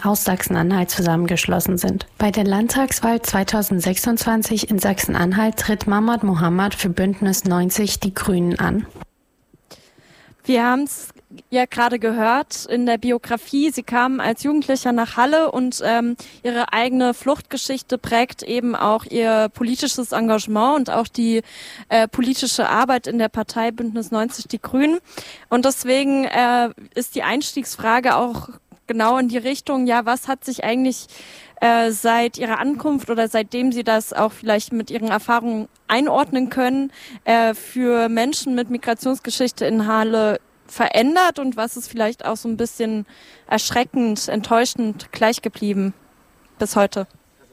aus Sachsen-Anhalt zusammengeschlossen sind. Bei der Landtagswahl 2026 in Sachsen-Anhalt tritt Mahmad Mohamad für Bündnis 90 Die Grünen an. Wir haben es ja gerade gehört in der Biografie. Sie kamen als Jugendlicher nach Halle und ihre eigene Fluchtgeschichte prägt eben auch ihr politisches Engagement und auch die politische Arbeit in der Partei Bündnis 90 Die Grünen. Und deswegen ist die Einstiegsfrage auch genau in die Richtung, ja, was hat sich eigentlich seit ihrer Ankunft oder seitdem Sie das auch vielleicht mit Ihren Erfahrungen einordnen können, für Menschen mit Migrationsgeschichte in Halle verändert und was ist vielleicht auch so ein bisschen erschreckend, enttäuschend gleich geblieben bis heute?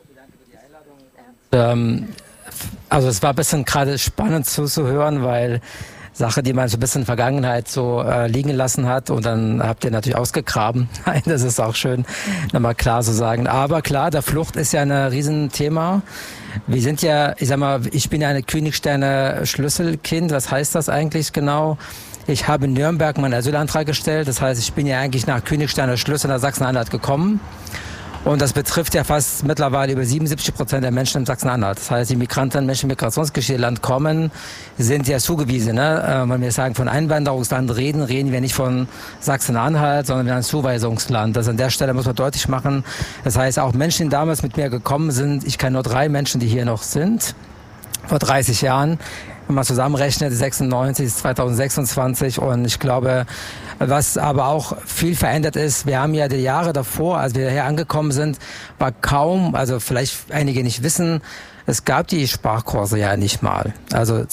Also es war ein bisschen gerade spannend zuzuhören, weil Sache, die man so ein bisschen in der Vergangenheit so liegen lassen hat und dann habt ihr natürlich ausgegraben. Nein, das ist auch schön, nochmal klar zu sagen. Aber klar, der Flucht ist ja ein Riesenthema. Wir sind ja, ich sag mal, ich bin ja eine Königsteiner Schlüsselkind. Was heißt das eigentlich genau? Ich habe in Nürnberg meinen Asylantrag gestellt. Das heißt, ich bin ja eigentlich nach Königsteiner Schlüssel nach Sachsen-Anhalt gekommen. Und das betrifft ja fast mittlerweile über 77% der Menschen in Sachsen-Anhalt. Das heißt, die Migranten, Menschen mit Migrationsgeschichte kommen, sind ja zugewiesen. Ne? Wenn wir sagen, von Einwanderungsland reden wir nicht von Sachsen-Anhalt, sondern wir haben ein Zuweisungsland. Das an der Stelle muss man deutlich machen. Das heißt, auch Menschen, die damals mit mir gekommen sind, ich kenne nur 3 Menschen, die hier noch sind, vor 30 Jahren. Wenn man zusammenrechnet, 96 ist 2026 und ich glaube, was aber auch viel verändert ist, wir haben ja die Jahre davor, als wir hier angekommen sind, war kaum, also vielleicht einige nicht wissen, es gab die Sprachkurse ja nicht mal. Also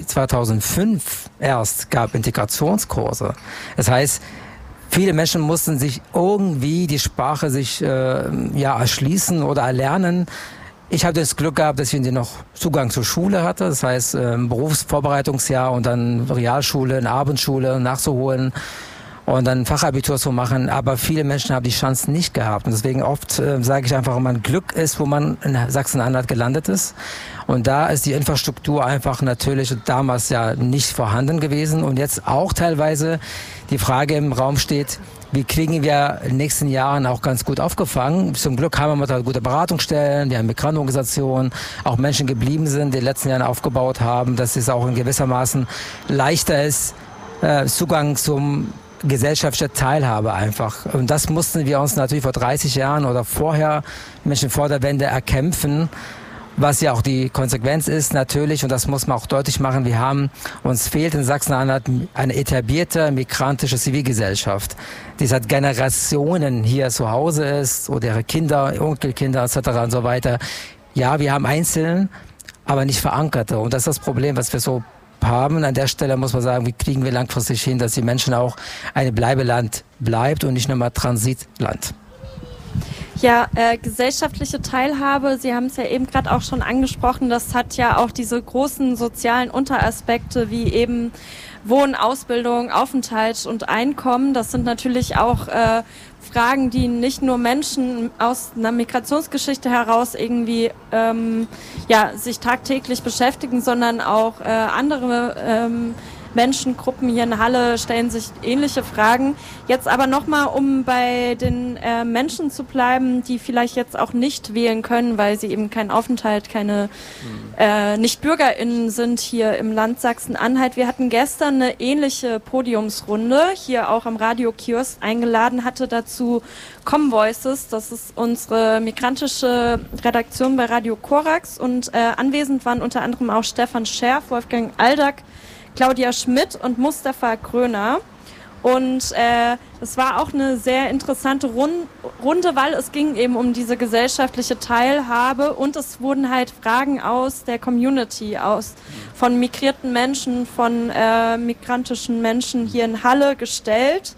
2005 erst gab Integrationskurse. Das heißt, viele Menschen mussten sich irgendwie die Sprache sich erschließen oder erlernen. Ich habe das Glück gehabt, dass ich noch Zugang zur Schule hatte, das heißt Berufsvorbereitungsjahr und dann Realschule, eine Abendschule nachzuholen und dann Fachabitur zu machen. Aber viele Menschen haben die Chance nicht gehabt. Und deswegen oft sage ich einfach, wenn man Glück ist, wo man in Sachsen-Anhalt gelandet ist. Und da ist die Infrastruktur einfach natürlich damals ja nicht vorhanden gewesen. Und jetzt auch teilweise die Frage im Raum steht, wie kriegen wir in den nächsten Jahren auch ganz gut aufgefangen. Zum Glück haben wir da gute Beratungsstellen, wir haben Migrantenorganisationen, auch Menschen geblieben sind, die in den letzten Jahren aufgebaut haben, dass es auch in gewissermaßen leichter ist, Zugang zum gesellschaftliche Teilhabe einfach. Und das mussten wir uns natürlich vor 30 Jahren oder vorher, Menschen vor der Wende, erkämpfen. Was ja auch die Konsequenz ist natürlich, und das muss man auch deutlich machen, uns fehlt in Sachsen-Anhalt eine etablierte migrantische Zivilgesellschaft, die seit Generationen hier zu Hause ist, oder ihre Kinder, Enkelkinder etc. und so weiter. Ja, wir haben Einzelne, aber nicht Verankerte. Und das ist das Problem, was wir so haben. An der Stelle muss man sagen, wie kriegen wir langfristig hin, dass die Menschen auch ein Bleibeland bleibt und nicht nur mal Transitland. Ja, gesellschaftliche Teilhabe, Sie haben es ja eben gerade auch schon angesprochen, das hat ja auch diese großen sozialen Unteraspekte wie eben Wohnen, Ausbildung, Aufenthalt und Einkommen. Das sind natürlich auch Fragen, die nicht nur Menschen aus einer Migrationsgeschichte heraus irgendwie sich tagtäglich beschäftigen, sondern auch andere Menschengruppen hier in Halle stellen sich ähnliche Fragen. Jetzt aber nochmal, um bei den Menschen zu bleiben, die vielleicht jetzt auch nicht wählen können, weil sie eben keinen Aufenthalt, keine nicht BürgerInnen sind hier im Land Sachsen-Anhalt. Wir hatten gestern eine ähnliche Podiumsrunde, hier auch am Radio-Kiosk eingeladen, hatte dazu Comvoices, das ist unsere migrantische Redaktion bei Radio Korax, und anwesend waren unter anderem auch Stefan Scherf, Wolfgang Aldag, Claudia Schmidt und Mustafa Gröner. Und es war auch eine sehr interessante Runde, weil es ging eben um diese gesellschaftliche Teilhabe und es wurden halt Fragen aus der Community, von migrierten Menschen, von migrantischen Menschen hier in Halle gestellt.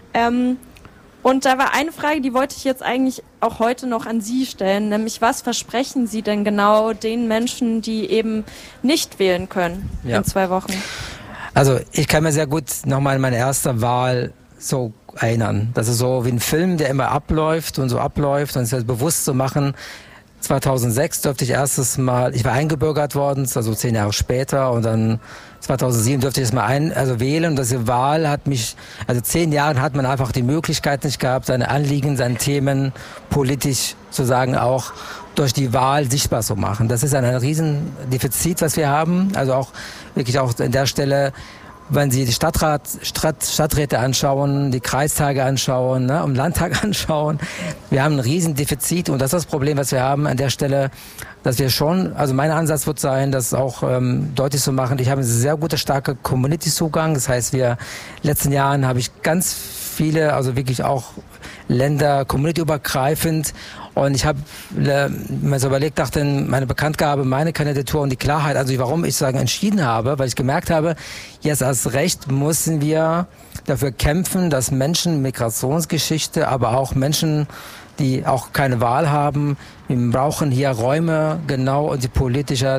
Und da war eine Frage, die wollte ich jetzt eigentlich auch heute noch an Sie stellen, nämlich was versprechen Sie denn genau den Menschen, die eben nicht wählen können in 2 Wochen? Also ich kann mir sehr gut nochmal an meine erste Wahl so erinnern. Das ist so wie ein Film, der immer abläuft und es halt bewusst zu machen. 2006 durfte ich ich war eingebürgert worden, also 10 Jahre später, und dann 2007 durfte ich das mal wählen. Und diese Wahl hat mich, 10 Jahren hat man einfach die Möglichkeit nicht gehabt, seine Anliegen, seine Themen politisch sozusagen auch durch die Wahl sichtbar zu machen. Das ist ein Riesendefizit, was wir haben. Also auch wirklich auch an der Stelle, wenn Sie die Stadträte anschauen, die Kreistage anschauen, im Landtag anschauen. Wir haben ein Riesendefizit und das ist das Problem, was wir haben an der Stelle, dass wir schon, also mein Ansatz wird sein, das auch deutlich zu machen. Ich habe einen sehr guten, starken Community-Zugang. Das heißt, letzten Jahren habe ich ganz viele, also wirklich auch Länder, communityübergreifend. Und ich habe mir so überlegt, dachte, meine Bekanntgabe, meine Kandidatur und die Klarheit, also warum ich entschieden habe, weil ich gemerkt habe, jetzt erst recht müssen wir dafür kämpfen, dass Menschen, Migrationsgeschichte, aber auch Menschen, die auch keine Wahl haben, wir brauchen hier Räume, genau, und die politische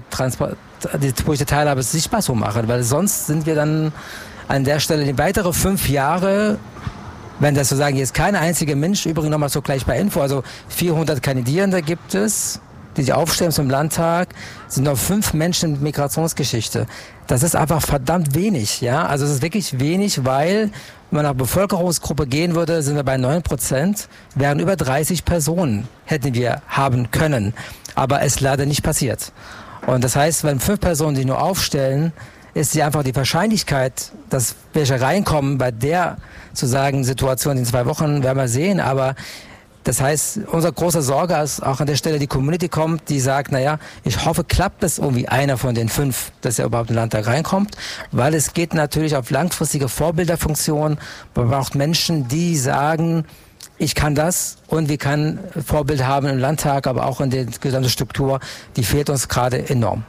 Teilhabe sichtbar zu machen, weil sonst sind wir dann an der Stelle die weitere 5 Jahre, wenn das sozusagen jetzt kein einziger Mensch, übrigens nochmal so gleich bei Info, also 400 Kandidierende gibt es, die sich aufstellen zum Landtag, sind noch 5 Menschen mit Migrationsgeschichte. Das ist einfach verdammt wenig, ja. Also es ist wirklich wenig, weil, wenn man nach Bevölkerungsgruppe gehen würde, sind wir bei 9%, wären über 30 Personen hätten wir haben können. Aber es leider nicht passiert. Und das heißt, wenn 5 Personen sich nur aufstellen, ist einfach die Wahrscheinlichkeit, dass welche reinkommen bei der sozusagen Situation in 2 Wochen, werden wir sehen, aber das heißt, unsere große Sorge ist auch an der Stelle, die Community kommt, die sagt, ich hoffe, klappt es irgendwie einer von den 5, dass er überhaupt in den Landtag reinkommt, weil es geht natürlich auf langfristige Vorbilderfunktion. Man braucht Menschen, die sagen, ich kann das und wir können Vorbild haben im Landtag, aber auch in der gesamten Struktur, die fehlt uns gerade enorm.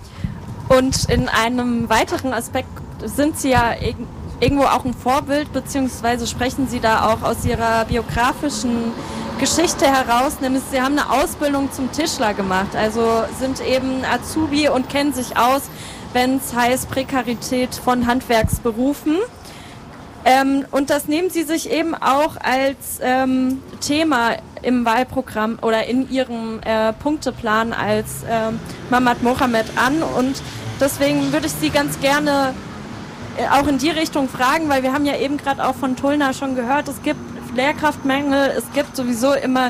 Und in einem weiteren Aspekt sind Sie ja irgendwo auch ein Vorbild, beziehungsweise sprechen Sie da auch aus Ihrer biografischen Geschichte heraus, nämlich Sie haben eine Ausbildung zum Tischler gemacht, also sind eben Azubi und kennen sich aus, wenn es heißt Prekarität von Handwerksberufen. Und das nehmen Sie sich eben auch als Thema im Wahlprogramm oder in Ihrem Punkteplan als Mamad Mohamed an. Und deswegen würde ich Sie ganz gerne auch in die Richtung fragen, weil wir haben ja eben gerade auch von Tulna schon gehört, es gibt Lehrkraftmängel, es gibt sowieso immer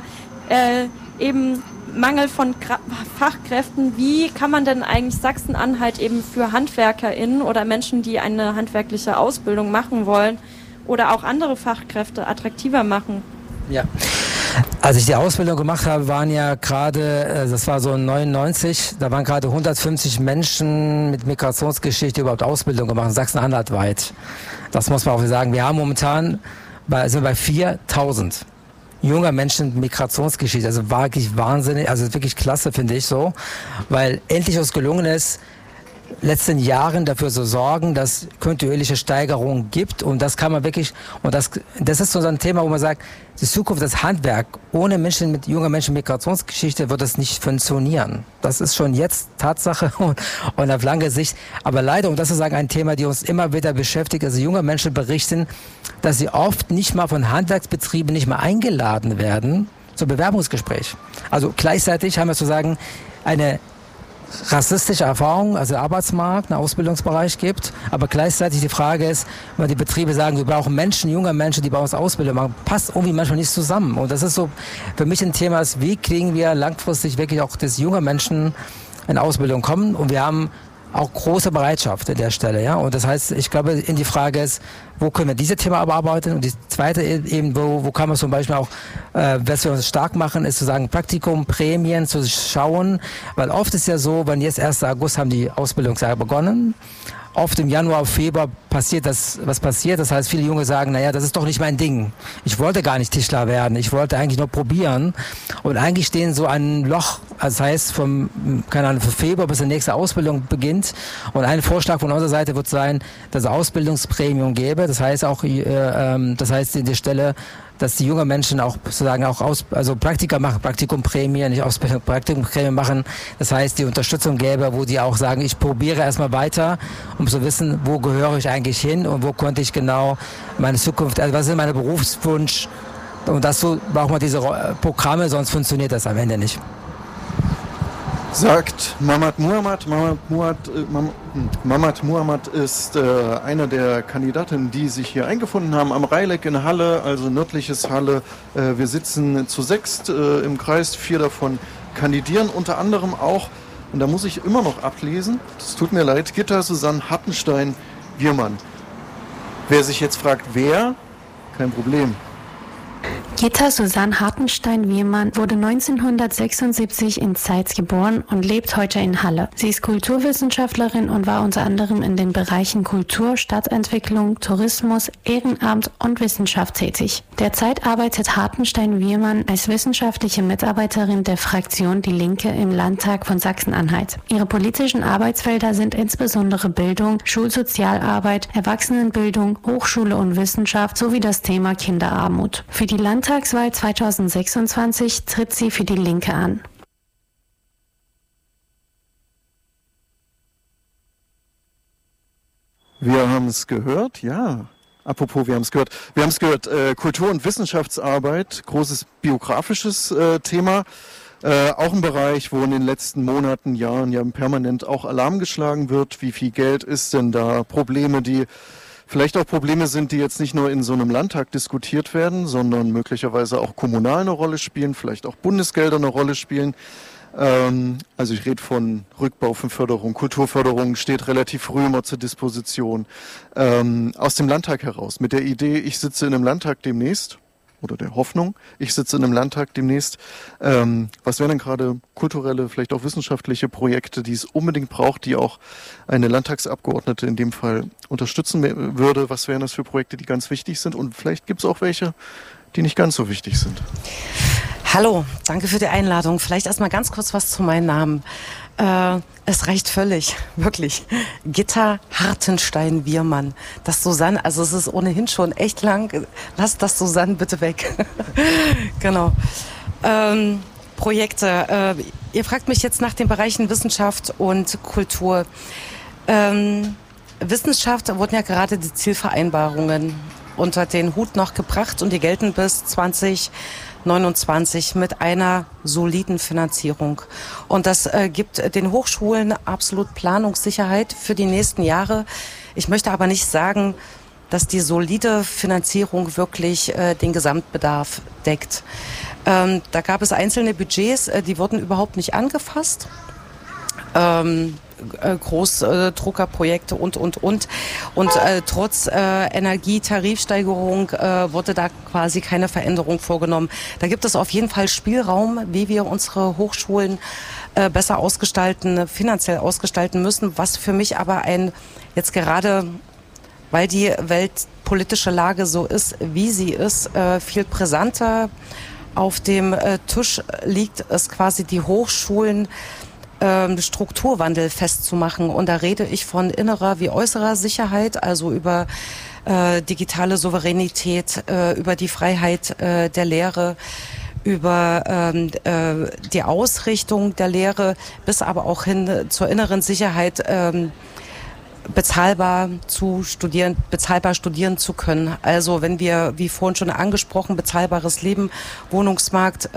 eben Mangel von Fachkräften. Wie kann man denn eigentlich Sachsen-Anhalt eben für HandwerkerInnen oder Menschen, die eine handwerkliche Ausbildung machen wollen oder auch andere Fachkräfte attraktiver machen? Ja, als ich die Ausbildung gemacht habe, waren ja gerade, das war so 99, da waren gerade 150 Menschen mit Migrationsgeschichte überhaupt Ausbildung gemacht, Sachsen-Anhalt weit. Das muss man auch sagen. Wir haben momentan sind wir bei 4.000 junger Menschen mit Migrationsgeschichte. Also wirklich wahnsinnig, also wirklich klasse, finde ich so, weil endlich uns gelungen ist, letzten Jahren dafür zu sorgen, dass kontinuierliche Steigerungen gibt, und das kann man wirklich, und das ist so ein Thema, wo man sagt, die Zukunft des Handwerk ohne junger Menschen mit Migrationsgeschichte wird es nicht funktionieren. Das ist schon jetzt Tatsache und auf lange Sicht, aber leider, und das ist ein Thema, die uns immer wieder beschäftigt, also junge Menschen berichten, dass sie oft nicht mal von Handwerksbetrieben nicht mal eingeladen werden zum Bewerbungsgespräch. Also gleichzeitig haben wir sozusagen eine rassistische Erfahrung, also der Arbeitsmarkt, einen Ausbildungsbereich gibt, aber gleichzeitig die Frage ist, wenn die Betriebe sagen, wir brauchen Menschen, junge Menschen, die bei uns Ausbildung machen, passt irgendwie manchmal nicht zusammen. Und das ist so für mich ein Thema, ist, wie kriegen wir langfristig wirklich auch, dass junge Menschen in Ausbildung kommen, und wir haben auch große Bereitschaft an der Stelle, ja. Und das heißt, ich glaube, in die Frage ist, wo können wir diese Thema bearbeiten? Und die zweite eben, wo kann man zum Beispiel auch, was wir uns stark machen, ist zu sagen, Praktikum, Prämien zu schauen, weil oft ist ja so, wenn jetzt 1. August haben die Ausbildungsjahre begonnen, oft im Januar, Februar passiert das, was passiert. Das heißt, viele Junge sagen, das ist doch nicht mein Ding. Ich wollte gar nicht Tischler werden. Ich wollte eigentlich nur probieren. Und eigentlich stehen so ein Loch, das heißt, von Februar bis die nächste Ausbildung beginnt. Und ein Vorschlag von unserer Seite wird sein, dass es Ausbildungsprämium gäbe. Das heißt auch, in der Stelle, dass die jungen Menschen auch sozusagen auch Praktika machen, Praktikumprämie, nicht Ausbildung, Praktikumprämie machen. Das heißt, die Unterstützung gäbe, wo die auch sagen, ich probiere erstmal weiter, um zu wissen, wo gehöre ich eigentlich hin und wo konnte ich genau meine Zukunft, also was ist mein Berufswunsch, und dazu braucht man diese Programme, sonst funktioniert das am Ende nicht. sagt Mamad Muhammad. Mamad Muhammad ist einer der Kandidaten, die sich hier eingefunden haben am Rheileck in Halle, also nördliches Halle. Wir sitzen zu 6 im Kreis, 4 davon kandidieren, unter anderem auch, und da muss ich immer noch ablesen, es tut mir leid, Gitta Susanne Hartenstein-Wiermann. Wer sich jetzt fragt, wer, kein Problem. Gitta Susanne Hartenstein-Wiermann wurde 1976 in Zeitz geboren und lebt heute in Halle. Sie ist Kulturwissenschaftlerin und war unter anderem in den Bereichen Kultur, Stadtentwicklung, Tourismus, Ehrenamt und Wissenschaft tätig. Derzeit arbeitet Hartenstein-Wiermann als wissenschaftliche Mitarbeiterin der Fraktion Die Linke im Landtag von Sachsen-Anhalt. Ihre politischen Arbeitsfelder sind insbesondere Bildung, Schulsozialarbeit, Erwachsenenbildung, Hochschule und Wissenschaft sowie das Thema Kinderarmut. Für die Landtagswahl 2026 tritt sie für die Linke an. Wir haben es gehört, ja. Apropos, wir haben es gehört. Kultur- und Wissenschaftsarbeit, großes biografisches Thema. Auch ein Bereich, wo in den letzten Monaten, Jahren ja permanent auch Alarm geschlagen wird. Wie viel Geld ist denn da? Probleme, die vielleicht auch Probleme sind, die jetzt nicht nur in so einem Landtag diskutiert werden, sondern möglicherweise auch kommunal eine Rolle spielen, vielleicht auch Bundesgelder eine Rolle spielen. Also ich rede von Rückbau von Förderung, Kulturförderung steht relativ früh immer zur Disposition. Aus dem Landtag heraus, mit der Idee, ich sitze in einem Landtag demnächst, oder der Hoffnung, ich sitze in einem Landtag demnächst. Was wären denn gerade kulturelle, vielleicht auch wissenschaftliche Projekte, die es unbedingt braucht, die auch eine Landtagsabgeordnete in dem Fall unterstützen würde? Was wären das für Projekte, die ganz wichtig sind? Und vielleicht gibt es auch welche, die nicht ganz so wichtig sind. Hallo, danke für die Einladung. Vielleicht erstmal ganz kurz was zu meinem Namen. Es reicht völlig, wirklich. Gitta Hartenstein-Wiermann. Das Susanne, also es ist ohnehin schon echt lang. Lass das Susanne bitte weg. Genau. Projekte. Ihr fragt mich jetzt nach den Bereichen Wissenschaft und Kultur. Wissenschaft wurden ja gerade die Zielvereinbarungen unter den Hut noch gebracht und die gelten bis 2029 mit einer soliden Finanzierung. Und das gibt den Hochschulen absolut Planungssicherheit für die nächsten Jahre. Ich möchte aber nicht sagen, dass die solide Finanzierung wirklich den Gesamtbedarf deckt. Da gab es einzelne Budgets, die wurden überhaupt nicht angefasst. Großdruckerprojekte und. Und trotz Energietarifsteigerung wurde da quasi keine Veränderung vorgenommen. Da gibt es auf jeden Fall Spielraum, wie wir unsere Hochschulen besser ausgestalten, finanziell ausgestalten müssen, was für mich aber jetzt gerade, weil die weltpolitische Lage so ist, wie sie ist, viel brisanter auf dem Tisch liegt, ist quasi die Hochschulen Strukturwandel festzumachen. Und da rede ich von innerer wie äußerer Sicherheit, also über digitale Souveränität, über die Freiheit der Lehre, über die Ausrichtung der Lehre, bis aber auch hin zur inneren Sicherheit, bezahlbar studieren zu können. Also wenn wir, wie vorhin schon angesprochen, bezahlbares Leben, Wohnungsmarkt,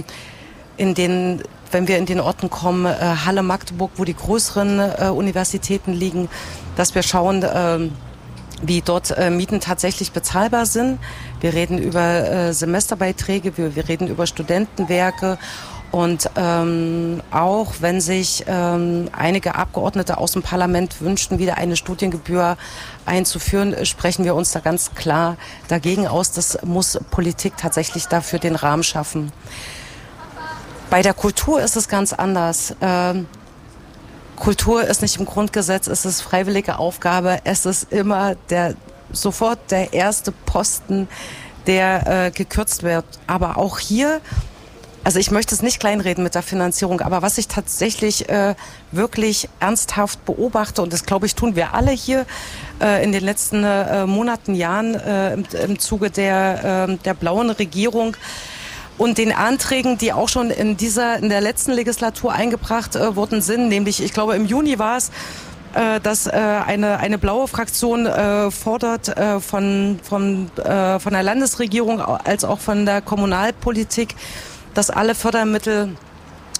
wenn wir in den Orten kommen, Halle, Magdeburg, wo die größeren Universitäten liegen, dass wir schauen, wie dort Mieten tatsächlich bezahlbar sind. Wir reden über Semesterbeiträge, wir reden über Studentenwerke und auch wenn sich einige Abgeordnete aus dem Parlament wünschten, wieder eine Studiengebühr einzuführen, sprechen wir uns da ganz klar dagegen aus. Das muss Politik tatsächlich dafür den Rahmen schaffen. Bei der Kultur ist es ganz anders. Kultur ist nicht im Grundgesetz, es ist freiwillige Aufgabe. Es ist immer sofort der erste Posten, der gekürzt wird. Aber auch hier, also ich möchte es nicht kleinreden mit der Finanzierung, aber was ich tatsächlich wirklich ernsthaft beobachte, und das glaube ich tun wir alle hier in den letzten Monaten, Jahren im Zuge der blauen Regierung, und den Anträgen, die auch schon in der letzten Legislatur eingebracht worden sind, nämlich, ich glaube, im Juni war es, dass eine blaue Fraktion fordert von der Landesregierung als auch von der Kommunalpolitik, dass alle Fördermittel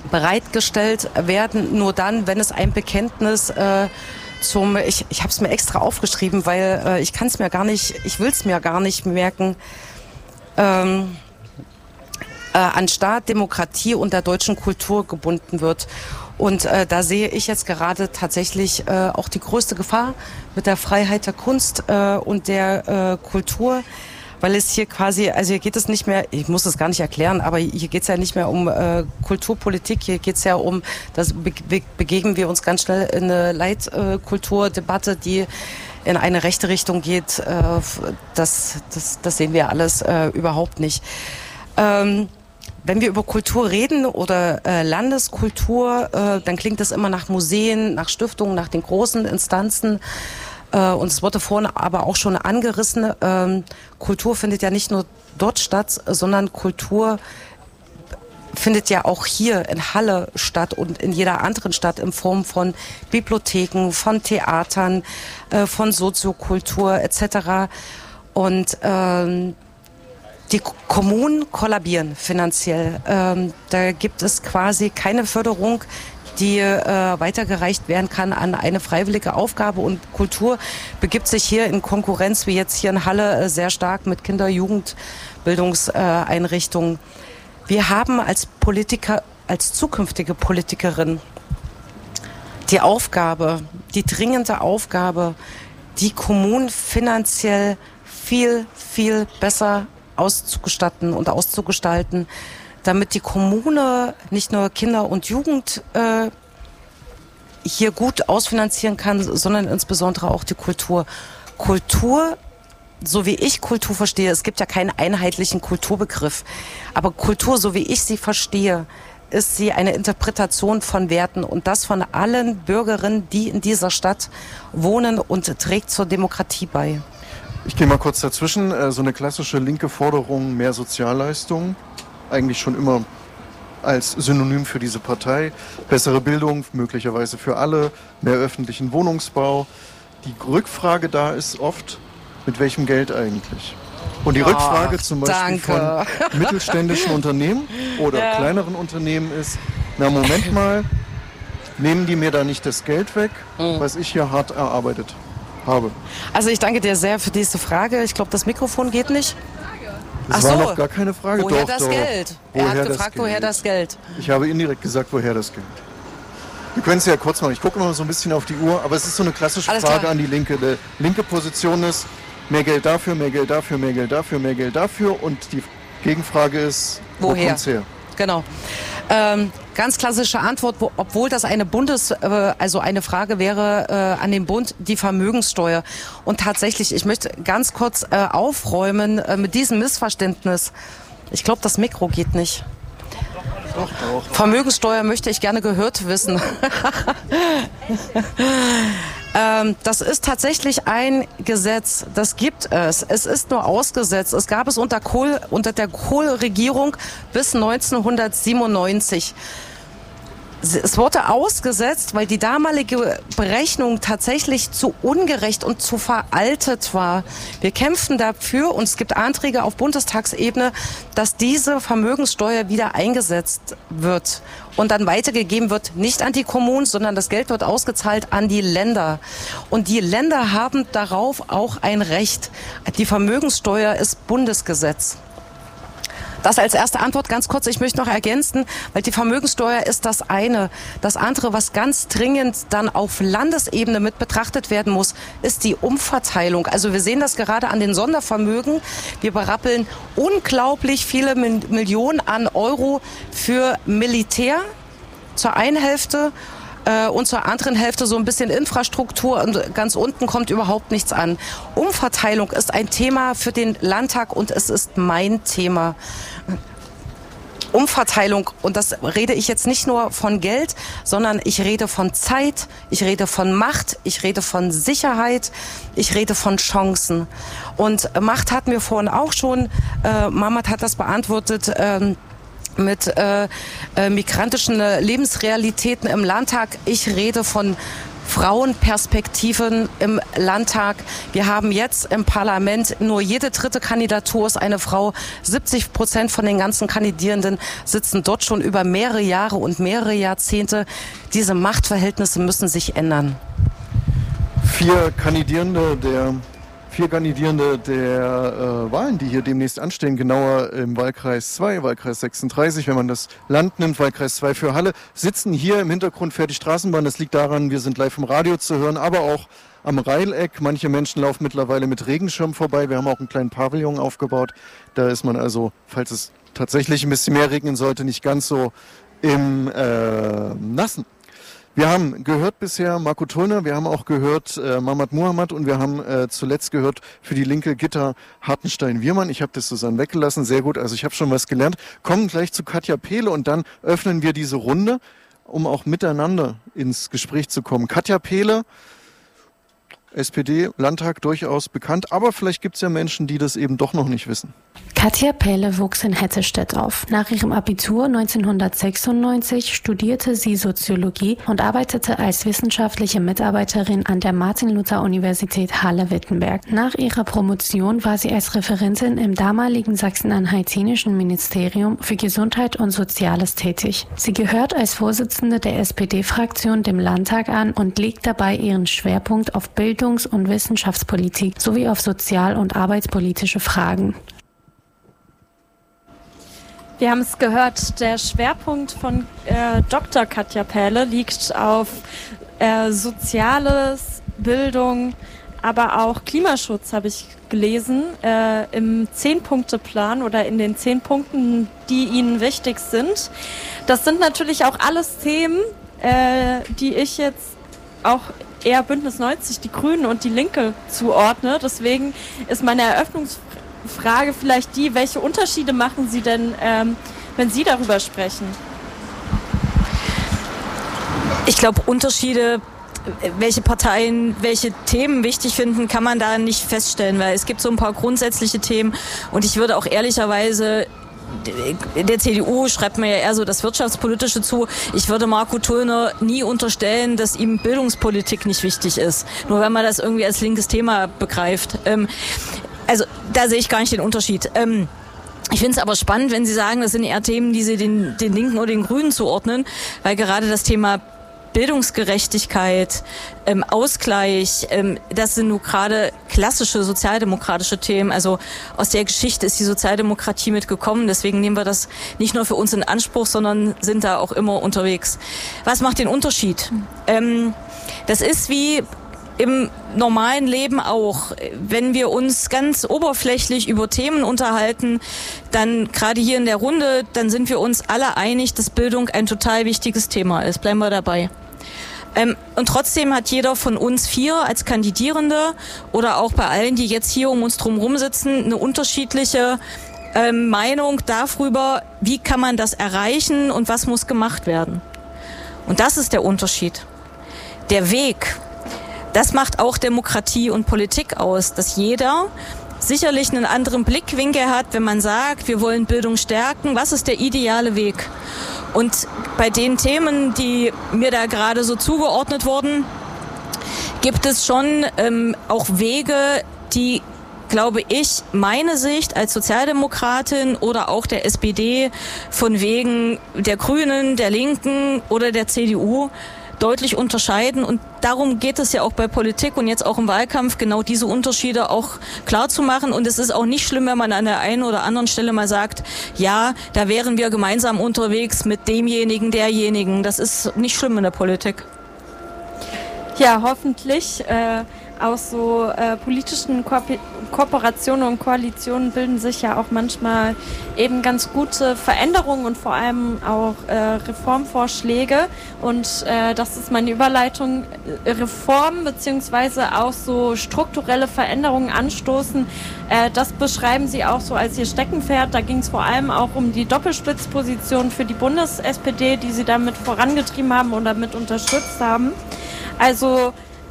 bereitgestellt werden, nur dann, wenn es ein Bekenntnis ich habe es mir extra aufgeschrieben, weil ich will es mir gar nicht merken, an Staat, Demokratie und der deutschen Kultur gebunden wird. Und da sehe ich jetzt gerade tatsächlich auch die größte Gefahr mit der Freiheit der Kunst und der Kultur, weil es hier quasi, also hier geht es nicht mehr, ich muss es gar nicht erklären, aber hier geht es ja nicht mehr um Kulturpolitik, hier geht es ja um, das begeben wir uns ganz schnell in eine Leitkulturdebatte, die in eine rechte Richtung geht. Das sehen wir alles überhaupt nicht. Wenn wir über Kultur reden oder Landeskultur, dann klingt das immer nach Museen, nach Stiftungen, nach den großen Instanzen. Und es wurde vorhin aber auch schon angerissen, Kultur findet ja nicht nur dort statt, sondern Kultur findet ja auch hier in Halle statt und in jeder anderen Stadt in Form von Bibliotheken, von Theatern, von Soziokultur etc. Und die Kommunen kollabieren finanziell. Da gibt es quasi keine Förderung, die weitergereicht werden kann an eine freiwillige Aufgabe. Und Kultur begibt sich hier in Konkurrenz, wie jetzt hier in Halle, sehr stark mit Kinder-, Jugendbildungseinrichtungen. Wir haben als Politiker, als zukünftige Politikerin die Aufgabe, die dringende Aufgabe, die Kommunen finanziell viel, viel besser auszustatten und auszugestalten, damit die Kommune nicht nur Kinder und Jugend hier gut ausfinanzieren kann, sondern insbesondere auch die Kultur. Kultur, so wie ich Kultur verstehe, es gibt ja keinen einheitlichen Kulturbegriff, aber Kultur, so wie ich sie verstehe, ist sie eine Interpretation von Werten und das von allen Bürgerinnen, die in dieser Stadt wohnen und trägt zur Demokratie bei. Ich gehe mal kurz dazwischen. So eine klassische linke Forderung, mehr Sozialleistungen, eigentlich schon immer als Synonym für diese Partei. Bessere Bildung, möglicherweise für alle, mehr öffentlichen Wohnungsbau. Die Rückfrage da ist oft, mit welchem Geld eigentlich? Und die Rückfrage zum Beispiel von mittelständischen Unternehmen oder kleineren Unternehmen ist, na Moment mal, nehmen die mir da nicht das Geld weg, was ich hier hart erarbeitet habe? Also ich danke dir sehr für diese Frage. Ich glaube, das Mikrofon geht nicht. Das war noch gar keine Frage. Woher das Geld? Er hat gefragt, woher das Geld? Ich habe indirekt gesagt, woher das Geld. Wir können es ja kurz machen. Ich gucke immer so ein bisschen auf die Uhr, aber es ist so eine klassische Frage an die Linke. Die linke Position ist, mehr Geld dafür, mehr Geld dafür, mehr Geld dafür, mehr Geld dafür. Und die Gegenfrage ist, wo kommt's her? Genau. Ganz klassische Antwort, obwohl das eine also eine Frage wäre an den Bund, die Vermögenssteuer. Und tatsächlich, ich möchte ganz kurz aufräumen mit diesem Missverständnis. Ich glaube, das Mikro geht nicht. Doch. Vermögenssteuer möchte ich gerne gehört wissen. Das ist tatsächlich ein Gesetz, das gibt es. Es ist nur ausgesetzt. Es gab es unter der Kohl-Regierung bis 1997. Es wurde ausgesetzt, weil die damalige Berechnung tatsächlich zu ungerecht und zu veraltet war. Wir kämpfen dafür und es gibt Anträge auf Bundestagsebene, dass diese Vermögenssteuer wieder eingesetzt wird und dann weitergegeben wird, nicht an die Kommunen, sondern das Geld wird ausgezahlt an die Länder. Und die Länder haben darauf auch ein Recht. Die Vermögenssteuer ist Bundesgesetz. Das als erste Antwort ganz kurz. Ich möchte noch ergänzen, weil die Vermögenssteuer ist das eine. Das andere, was ganz dringend dann auf Landesebene mit betrachtet werden muss, ist die Umverteilung. Also wir sehen das gerade an den Sondervermögen. Wir berappeln unglaublich viele Millionen an Euro für Militär zur einen Hälfte und zur anderen Hälfte so ein bisschen Infrastruktur und ganz unten kommt überhaupt nichts an. Umverteilung ist ein Thema für den Landtag und es ist mein Thema. Umverteilung, und das rede ich jetzt nicht nur von Geld, sondern ich rede von Zeit, ich rede von Macht, ich rede von Sicherheit, ich rede von Chancen. Und Macht hatten wir vorhin auch schon, Mamat hat das beantwortet, mit migrantischen Lebensrealitäten im Landtag. Ich rede von Frauenperspektiven im Landtag. Wir haben jetzt im Parlament nur jede dritte Kandidatur ist eine Frau. 70% von den ganzen Kandidierenden sitzen dort schon über mehrere Jahre und mehrere Jahrzehnte. Diese Machtverhältnisse müssen sich ändern. Vier Kandidierende der Wahlen, die hier demnächst anstehen, genauer im Wahlkreis 2, Wahlkreis 36, wenn man das Land nimmt, Wahlkreis 2 für Halle, sitzen hier. Im Hintergrund fährt die Straßenbahn. Das liegt daran, wir sind live im Radio zu hören, aber auch am Reileck. Manche Menschen laufen mittlerweile mit Regenschirm vorbei. Wir haben auch einen kleinen Pavillon aufgebaut. Da ist man also, falls es tatsächlich ein bisschen mehr regnen sollte, nicht ganz so im Nassen. Wir haben gehört bisher Marco Thurner, wir haben auch gehört Mahmat Muhammad und wir haben zuletzt gehört für die Linke Gitta Hartenstein-Wiermann. Ich habe das Susanne weggelassen, sehr gut, also ich habe schon was gelernt. Kommen gleich zu Katja Pehle und dann öffnen wir diese Runde, um auch miteinander ins Gespräch zu kommen. Katja Pehle, SPD-Landtag durchaus bekannt, aber vielleicht gibt es ja Menschen, die das eben doch noch nicht wissen. Katja Pehle wuchs in Hettestedt auf. Nach ihrem Abitur 1996 studierte sie Soziologie und arbeitete als wissenschaftliche Mitarbeiterin an der Martin-Luther-Universität Halle-Wittenberg. Nach ihrer Promotion war sie als Referentin im damaligen sachsen-anhaltinischen Ministerium für Gesundheit und Soziales tätig. Sie gehört als Vorsitzende der SPD-Fraktion dem Landtag an und legt dabei ihren Schwerpunkt auf Bildungs- und Wissenschaftspolitik sowie auf sozial- und arbeitspolitische Fragen. Wir haben es gehört, der Schwerpunkt von Dr. Katja Pehle liegt auf Soziales, Bildung, aber auch Klimaschutz, habe ich gelesen, im 10-Punkte-Plan oder in den 10 Punkten, die Ihnen wichtig sind. Das sind natürlich auch alles Themen, die ich jetzt auch eher Bündnis 90, die Grünen und die Linke zuordne. Deswegen ist meine Eröffnungsfrage vielleicht die, welche Unterschiede machen Sie denn, wenn Sie darüber sprechen? Ich glaube, Unterschiede, welche Parteien welche Themen wichtig finden, kann man da nicht feststellen, weil es gibt so ein paar grundsätzliche Themen und ich würde auch ehrlicherweise der CDU schreibt mir ja eher so das Wirtschaftspolitische zu. Ich würde Marco Thurner nie unterstellen, dass ihm Bildungspolitik nicht wichtig ist. Nur wenn man das irgendwie als linkes Thema begreift. Also da sehe ich gar nicht den Unterschied. Ich finde es aber spannend, wenn Sie sagen, das sind eher Themen, die Sie den Linken oder den Grünen zuordnen, weil gerade das Thema Bildungsgerechtigkeit, Ausgleich, das sind nur gerade klassische sozialdemokratische Themen. Also aus der Geschichte ist die Sozialdemokratie mitgekommen. Deswegen nehmen wir das nicht nur für uns in Anspruch, sondern sind da auch immer unterwegs. Was macht den Unterschied? Das ist wie im normalen Leben auch. Wenn wir uns ganz oberflächlich über Themen unterhalten, dann gerade hier in der Runde, dann sind wir uns alle einig, dass Bildung ein total wichtiges Thema ist. Bleiben wir dabei. Und trotzdem hat jeder von uns 4 als Kandidierende oder auch bei allen, die jetzt hier um uns drumherum sitzen, eine unterschiedliche Meinung darüber, wie kann man das erreichen und was muss gemacht werden. Und das ist der Unterschied. Der Weg, das macht auch Demokratie und Politik aus, dass jeder sicherlich einen anderen Blickwinkel hat, wenn man sagt, wir wollen Bildung stärken, was ist der ideale Weg? Und bei den Themen, die mir da gerade so zugeordnet wurden, gibt es schon auch Wege, die, glaube ich, meine Sicht als Sozialdemokratin oder auch der SPD von wegen der Grünen, der Linken oder der CDU deutlich unterscheiden. Und darum geht es ja auch bei Politik und jetzt auch im Wahlkampf, genau diese Unterschiede auch klar zu machen. Und es ist auch nicht schlimm, wenn man an der einen oder anderen Stelle mal sagt, ja, da wären wir gemeinsam unterwegs mit demjenigen, derjenigen. Das ist nicht schlimm in der Politik. Ja, hoffentlich. Aus so politischen Kooperationen und Koalitionen bilden sich ja auch manchmal eben ganz gute Veränderungen und vor allem auch Reformvorschläge. Und das ist meine Überleitung. Reformen beziehungsweise auch so strukturelle Veränderungen anstoßen. Das beschreiben Sie auch so als Ihr Steckenpferd. Da ging es vor allem auch um die Doppelspitzposition für die Bundes-SPD, die Sie damit vorangetrieben haben oder mit unterstützt haben. Also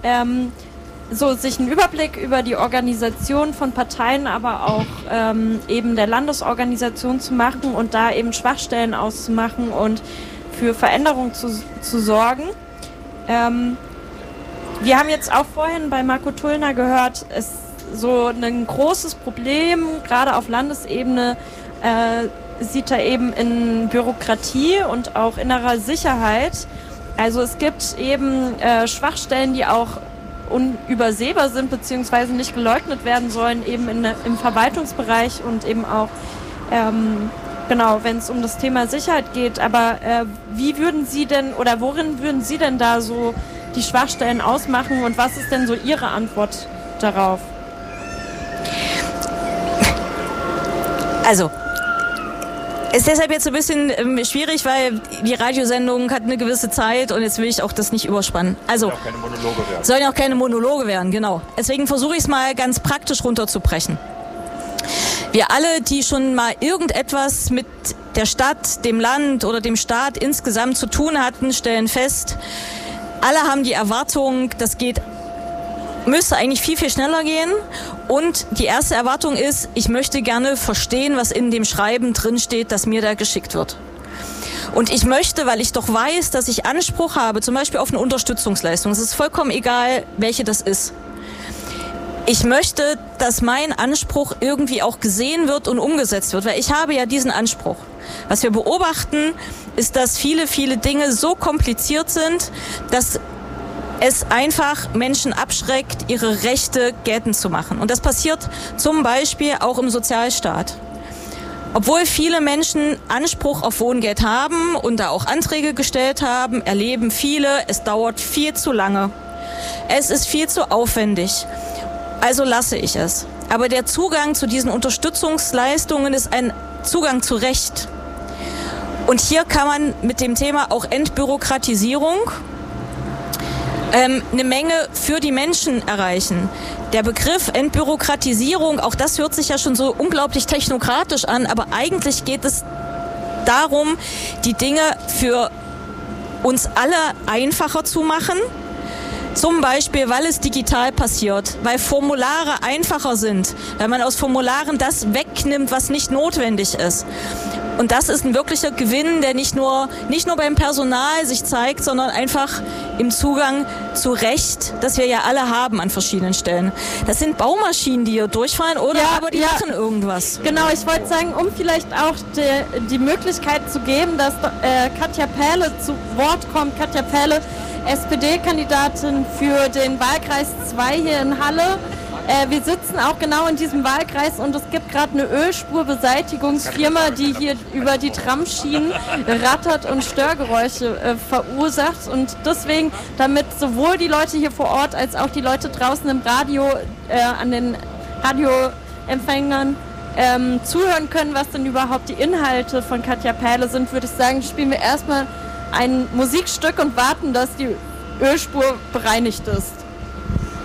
so sich einen Überblick über die Organisation von Parteien, aber auch eben der Landesorganisation zu machen und da eben Schwachstellen auszumachen und für Veränderung zu sorgen. wir haben jetzt auch vorhin bei Marco Tullner gehört, es so ein großes Problem, gerade auf Landesebene, sieht er eben in Bürokratie und auch innerer Sicherheit. Also es gibt eben Schwachstellen, die auch unübersehbar sind, beziehungsweise nicht geleugnet werden sollen, eben im Verwaltungsbereich und eben auch, genau, wenn es um das Thema Sicherheit geht. Aber wie würden Sie denn, oder worin würden Sie denn da so die Schwachstellen ausmachen und was ist denn so Ihre Antwort darauf? Also, ist deshalb jetzt so ein bisschen schwierig, weil die Radiosendung hat eine gewisse Zeit und jetzt will ich auch das nicht überspannen. Also, sollen ja auch keine Monologe werden, genau. Deswegen versuche ich es mal ganz praktisch runterzubrechen. Wir alle, die schon mal irgendetwas mit der Stadt, dem Land oder dem Staat insgesamt zu tun hatten, stellen fest, alle haben die Erwartung, müsste eigentlich viel, viel schneller gehen. Und die erste Erwartung ist, ich möchte gerne verstehen, was in dem Schreiben drinsteht, das mir da geschickt wird. Und ich möchte, weil ich doch weiß, dass ich Anspruch habe, zum Beispiel auf eine Unterstützungsleistung, es ist vollkommen egal, welche das ist. Ich möchte, dass mein Anspruch irgendwie auch gesehen wird und umgesetzt wird, weil ich habe ja diesen Anspruch. Was wir beobachten, ist, dass viele, viele Dinge so kompliziert sind, dass es einfach Menschen abschreckt, ihre Rechte geltend zu machen. Und das passiert zum Beispiel auch im Sozialstaat. Obwohl viele Menschen Anspruch auf Wohngeld haben und da auch Anträge gestellt haben, erleben viele, es dauert viel zu lange. Es ist viel zu aufwendig. Also lasse ich es. Aber der Zugang zu diesen Unterstützungsleistungen ist ein Zugang zu Recht. Und hier kann man mit dem Thema auch Entbürokratisierung eine Menge für die Menschen erreichen. Der Begriff Entbürokratisierung, auch das hört sich ja schon so unglaublich technokratisch an, aber eigentlich geht es darum, die Dinge für uns alle einfacher zu machen. Zum Beispiel, weil es digital passiert, weil Formulare einfacher sind, weil man aus Formularen das wegnimmt, was nicht notwendig ist. Und das ist ein wirklicher Gewinn, der nicht nur beim Personal sich zeigt, sondern einfach im Zugang zu Recht, das wir ja alle haben an verschiedenen Stellen. Das sind Baumaschinen, die hier durchfahren, oder? Ja, aber die machen irgendwas. Genau, ich wollte sagen, um vielleicht auch die Möglichkeit zu geben, dass Katja Pähle zu Wort kommt. Katja Pähle, SPD-Kandidatin für den Wahlkreis 2 hier in Halle. Wir sitzen auch genau in diesem Wahlkreis und es gibt gerade eine Ölspurbeseitigungsfirma, die hier über die Tramschienen rattert und Störgeräusche verursacht. Und deswegen, damit sowohl die Leute hier vor Ort als auch die Leute draußen im Radio, an den Radioempfängern zuhören können, was denn überhaupt die Inhalte von Katja Pähle sind, würde ich sagen, spielen wir erstmal ein Musikstück und warten, dass die Ölspur bereinigt ist.